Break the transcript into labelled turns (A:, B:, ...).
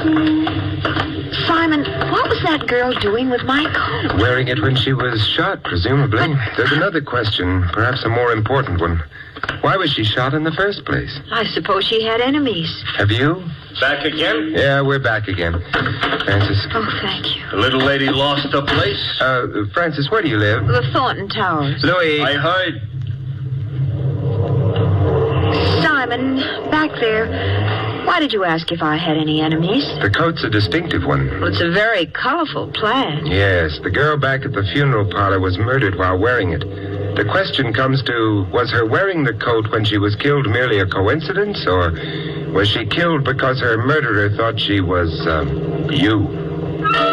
A: Simon, what was that girl doing with my coat?
B: Wearing it when she was shot, presumably. There's another question, perhaps a more important one. Why was she shot in the first place?
A: I suppose she had enemies.
B: Have you?
C: Back again?
B: Yeah, we're back again. Francis.
A: Oh, thank you.
C: The little lady lost the place?
B: Francis, where do you live?
A: The Thornton Towers.
B: Louis.
C: I heard.
A: Simon, back there. Why did you ask if I had any enemies?
B: The coat's a distinctive one.
A: Well, it's a very colorful plaid.
B: Yes, the girl back at the funeral parlor was murdered while wearing it. The question comes to, was her wearing the coat when she was killed merely a coincidence, or was she killed because her murderer thought she was, you?